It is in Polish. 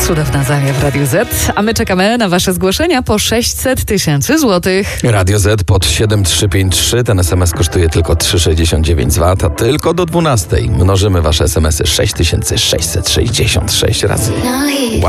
Cudowna Zaria w Radiu Z, a my czekamy na wasze zgłoszenia po 600 000 złotych. Radio Z pod 7353. Ten SMS kosztuje tylko 3,69 z VAT, a tylko do 12. Mnożymy wasze SMS-y 6666 razy.